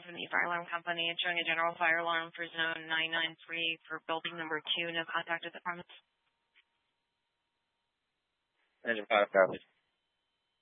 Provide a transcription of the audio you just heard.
from the fire alarm company. It's showing a general fire alarm for zone 993 for building number 2. No contact at the premise. Engine 5, copy.